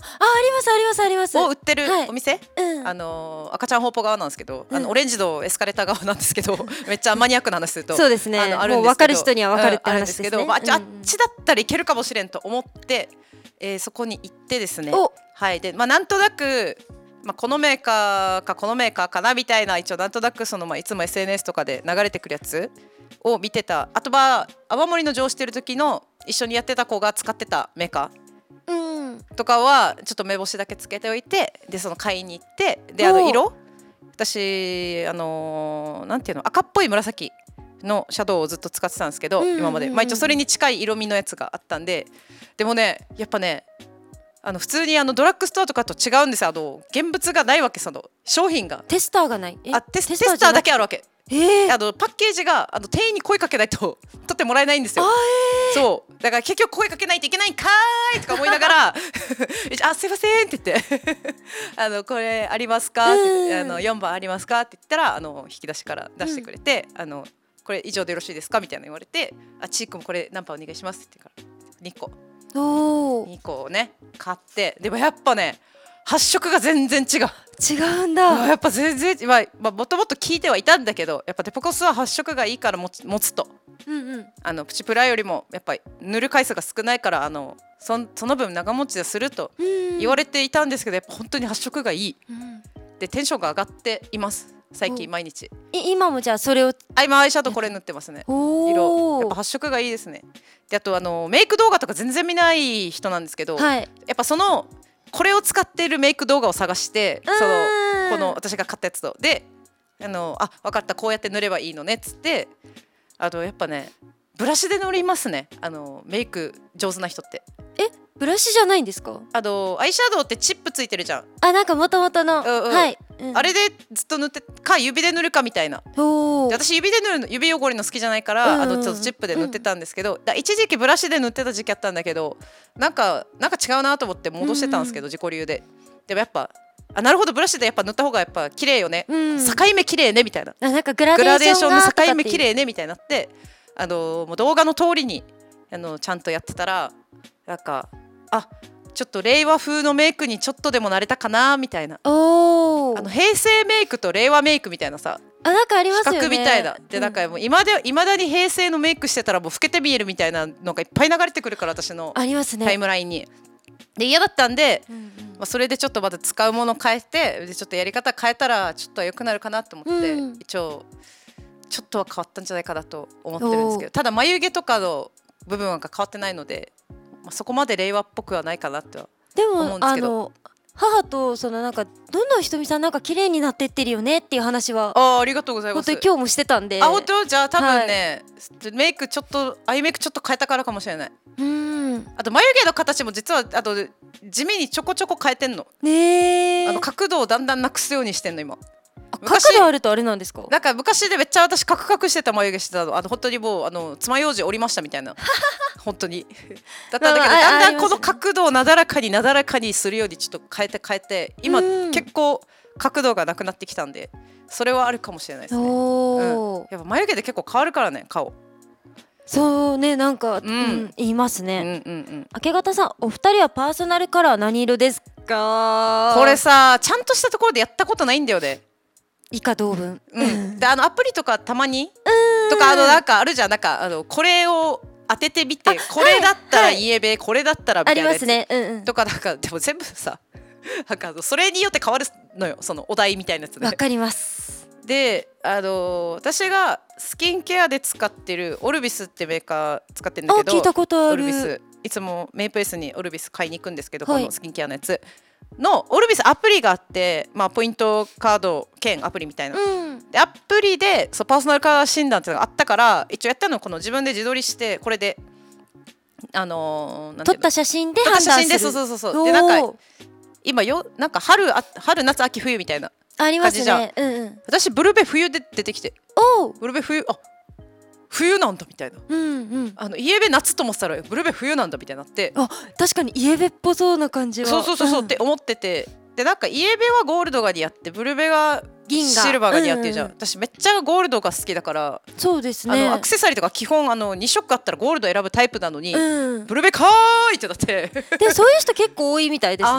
りますありますありますを売ってるはいお店、 うん赤ちゃん歩歩側なんですけど、 うんオレンジのエスカレーター側なんですけどめっちゃマニアックな話するとそうですねあるんですけどもう分かる人には分かるってあるん話ですねですけど、あっちだったらいけるかもしれんと思って、そこに行ってですね、 おはいでなんとなく、このメーカーかこのメーカーかなみたいな、一応なんとなくいつも SNS とかで流れてくるやつを見てた。あとは泡盛の上してる時の一緒にやってた子が使ってたメーカーとかはちょっと目星だけつけておいて、でその買いに行って、で色、私なんていうの、赤っぽい紫のシャドウをずっと使ってたんですけど、今まで、一応それに近い色味のやつがあったんで、でもねやっぱね普通にドラッグストアとかと違うんですよ。現物がないわけ、その商品がテスターがないテスターだけあるわけ。パッケージが店員に声かけないと取ってもらえないんですよ。そうだから結局声かけないといけないんかーいとか思いながらあすいませんって言ってこれありますかって4番ありますかって言ったら引き出しから出してくれて、これ以上でよろしいですかみたいな言われて、チークもこれ何番お願いしますって言ってから2個をね買って、でもやっぱね発色が全然違うんだ。やっぱ全然もともと聞いてはいたんだけど、やっぱデポコスは発色がいいから持つと、プチプラよりもやっぱり塗る回数が少ないからその分長持ちですると言われていたんですけど、やっぱ本当に発色がいい、でテンションが上がっています最近毎日。 今もじゃあそれを今アイシャドウこれ塗ってますね。色やっぱ発色がいいですね。であとメイク動画とか全然見ない人なんですけど、やっぱこれを使っているメイク動画を探して、この私が買ったやつとで分かった、こうやって塗ればいいのねっつって、やっぱねブラシで塗りますね、メイク上手な人って。 ブラシじゃないんですか？ アイシャドウってチップついてるじゃん。 なんか元々の、 あれでずっと塗ってか指で塗るかみたいな。で私指で塗るの、指汚れの好きじゃないから、ちょっとチップで塗ってたんですけど、一時期ブラシで塗ってた時期あったんだけど、なんか違うなと思って戻してたんですけど、自己流で。でもやっぱなるほど、ブラシでやっぱ塗った方がやっぱ綺麗よね、境目綺麗ねみたいな、 なんかグラデーションの境目綺麗ねみたいになって、もう動画の通りにちゃんとやってたら、なんかちょっと令和風のメイクにちょっとでも慣れたかなみたいな。平成メイクと令和メイクみたいなさ、 なんかありますよね、 比較みたいな。でなんかもういまだに平成のメイクしてたらもう老けて見えるみたいなのがいっぱい流れてくるから、私のタイムラインに。で嫌だったんで、それでちょっとまた使うもの変えて、でちょっとやり方変えたらちょっと良くなるかなと思って、一応ちょっとは変わったんじゃないかなと思ってるんですけど、ただ眉毛とかの部分は変わってないので、そこまで令和っぽくはないかなとは思うんですけど。 母となんかどんどんひとみさんなんか綺麗になってってるよねっていう話はありがとうございます。 本当に今日もしてたんで。 本当？じゃあ多分ね、メイクちょっとアイメイクちょっと変えたからかもしれない。あと眉毛の形も実は地味にちょこちょこ変えてんの。角度をだんだんなくすようにしてんの今。 角度あるとあれなんですか？ なんか昔でめっちゃ私カクカクしてた眉毛してたの、本当にもう爪楊枝折りましたみたいな本当にだったんだけど、だんだんこの角度をなだらかにするようにちょっと変えて今結構角度がなくなってきたんで、それはあるかもしれないですね。やっぱ眉毛で結構変わるからね、顔。 そうね、なんか、言いますね。明け方さん、お二人はパーソナルカラー何色ですか？ これさ、ちゃんとしたところでやったことないんだよね。 以下同文。 でアプリとかたまにとかなんかあるじゃん、なんかこれを当ててみて、これだったらイエベ、これだったらみたいなやつとか、なんかでも全部さ、なんかそれによって変わるのよ、そのお題みたいなやつで。 わかります。 で私がスキンケアで使ってるオルビスってメーカー使ってるんだけど、 聞いたことある。 オルビスいつもメイプレスにオルビス買いに行くんですけど、このスキンケアのやつのオルビスアプリがあって、ポイントカード兼アプリみたいな、でアプリでパーソナルカラー診断っていうのがあったから、一応やったのこの自分で自撮りして、これで撮った写真で判断する。 そうで、なんか今なんか春夏秋冬みたいな感じじゃん。私ブルベ冬で出てきて、ブルベ冬なんだみたいな、イエベ夏と思ってたらブルベ冬なんだみたいになって、 確かにイエベっぽそうな感じは。 そうって思ってて、でなんかイエベはゴールドが似合って、ブルベがシルバーが似合ってるじゃん。私めっちゃゴールドが好きだから。 そうですね。 アクセサリーとか基本2色あったらゴールド選ぶタイプなのに、ブルベかーいってなって。 でそういう人結構多いみたいですね。